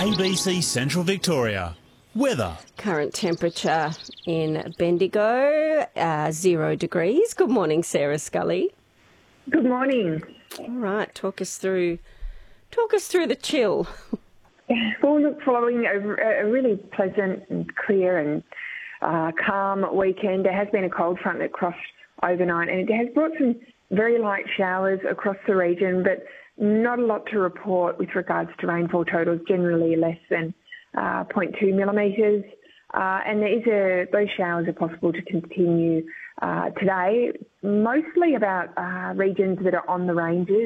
ABC Central Victoria. Weather. Current temperature in Bendigo, 0 degrees. Good morning, Sarah Scully. Good morning. All right, talk us through the chill. Well, look, following a really pleasant and clear and calm weekend, there has been a cold front that crossed overnight, and it has brought some very light showers across the region, but not a lot to report with regards to rainfall totals, generally less than 0.2 millimetres. And those showers are possible to continue today, mostly about regions that are on the ranges.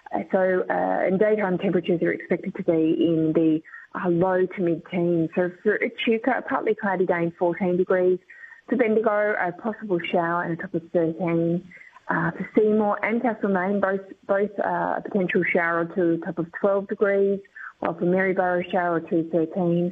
And daytime temperatures are expected to be in the low to mid-teens. So for Echuca, a partly cloudy day in 14 degrees. For Bendigo, a possible shower and a top of 13. For Seymour and Castlemaine, both a potential shower or two, top of 12 degrees, while for Maryborough, shower or two, 13.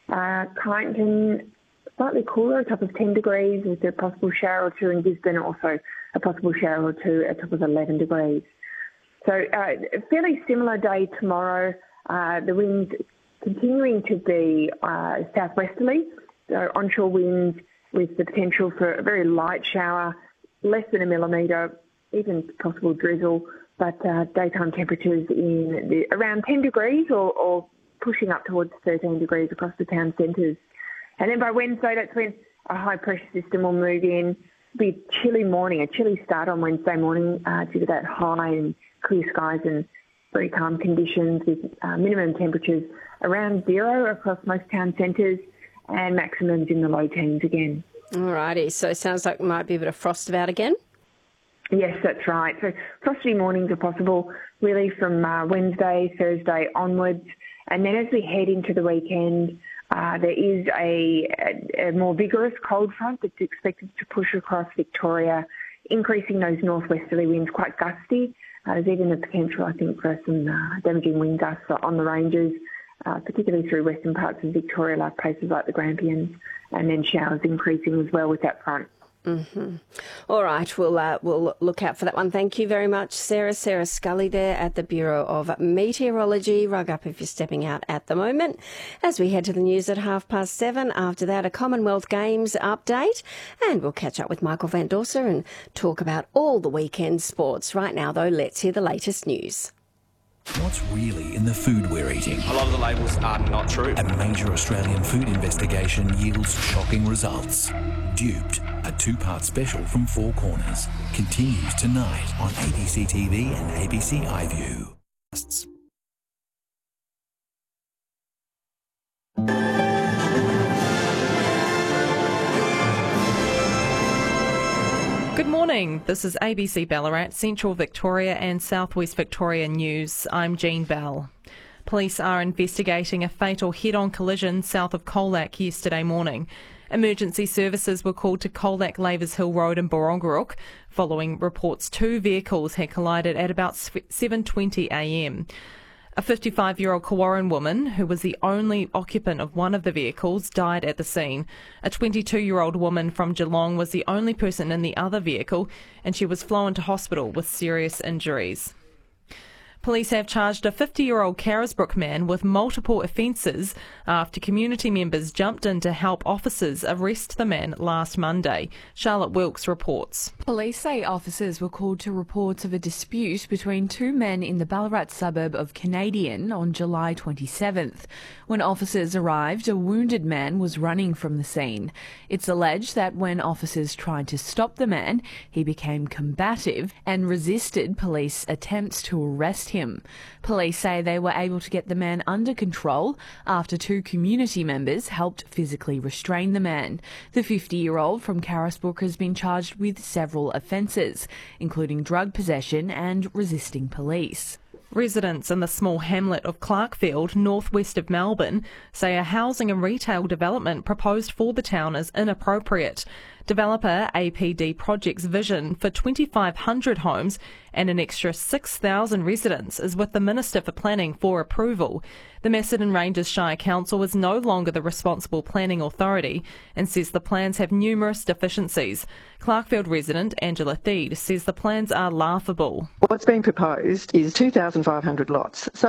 Kyneton, slightly cooler, a top of 10 degrees, with a possible shower or two, and Gisborne also a possible shower or two, a top of 11 degrees. So a fairly similar day tomorrow. The winds continuing to be southwesterly, so onshore winds with the potential for a very light shower, less than a millimetre, even possible drizzle, but daytime temperatures in around 10 degrees or pushing up towards 13 degrees across the town centres. And then by Wednesday, that's when a high pressure system will move in. It'll be a chilly start on Wednesday morning due to that high and clear skies and very calm conditions with minimum temperatures around 0 across most town centres and maximums in the low teens again. All righty, so it sounds like there might be a bit of frost about again? Yes, that's right. So frosty mornings are possible really from Wednesday, Thursday onwards. And then as we head into the weekend, there is a more vigorous cold front that's expected to push across Victoria, increasing those northwesterly winds quite gusty. There's even the potential, I think, for some damaging wind gusts on the ranges, particularly through western parts of Victoria, like places like the Grampians, and then showers increasing as well with that front. Mm-hmm. All right, we'll look out for that one. Thank you very much, Sarah. Sarah Scully there at the Bureau of Meteorology. Rug up if you're stepping out at the moment. As we head to the news at 7:30, after that a Commonwealth Games update, and we'll catch up with Michael Van Dorser and talk about all the weekend sports. Right now, though, let's hear the latest news. What's really in the food we're eating? A lot of the labels are not true. A major Australian food investigation yields shocking results. Duped, a two-part special from Four Corners, continues tonight on ABC TV and ABC iView. Good morning. This is ABC Ballarat, Central Victoria and Southwest Victoria News. I'm Jean Bell. Police are investigating a fatal head-on collision south of Colac yesterday morning. Emergency services were called to Colac Lavers Hill Road in Barongarook following reports two vehicles had collided at about 7:20am. A 55-year-old Kawarran woman, who was the only occupant of one of the vehicles, died at the scene. A 22-year-old woman from Geelong was the only person in the other vehicle, and she was flown to hospital with serious injuries. Police have charged a 50-year-old Carisbrook man with multiple offences after community members jumped in to help officers arrest the man last Monday. Charlotte Wilkes reports. Police say officers were called to reports of a dispute between two men in the Ballarat suburb of Canadian on July 27th. When officers arrived, a wounded man was running from the scene. It's alleged that when officers tried to stop the man, he became combative and resisted police attempts to arrest him. Police say they were able to get the man under control after two community members helped physically restrain the man. The 50-year-old from Carisbrook has been charged with several offences, including drug possession and resisting police. Residents in the small hamlet of Clarkfield, northwest of Melbourne, say a housing and retail development proposed for the town is inappropriate. Developer APD Project's vision for 2,500 homes and an extra 6,000 residents is with the Minister for Planning for approval. The Macedon Ranges Shire Council is no longer the responsible planning authority and says the plans have numerous deficiencies. Clarkfield resident Angela Theed says the plans are laughable. What's being proposed is 2,500 lots. So